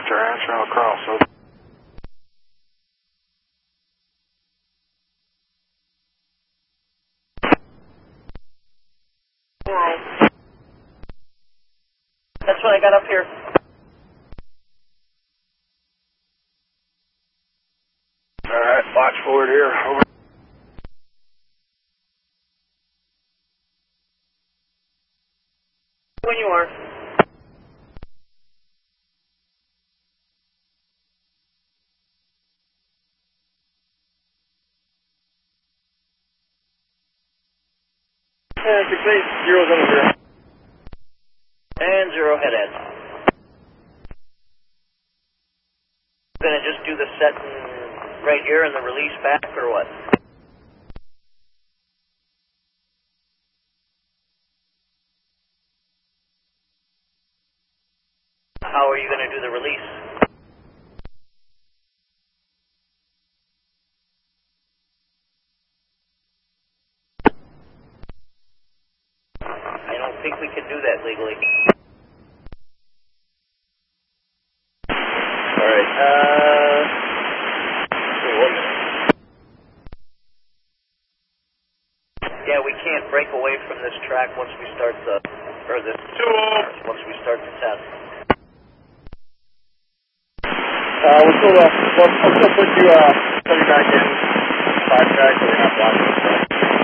Roger, answering across. Over. That's what I got up here. Alright, watch forward here. Over. When you are. And 6-8, 0-0. And 0 head end. Gonna just do the set right here and the release back, or what? How are you gonna do the release? I don't think we can do that legally. Alright, wait 1 minute. Yeah, we can't break away from this track once we start the, or this, once we start the test. We'll still put you back in 5 track so we're not blocking the track.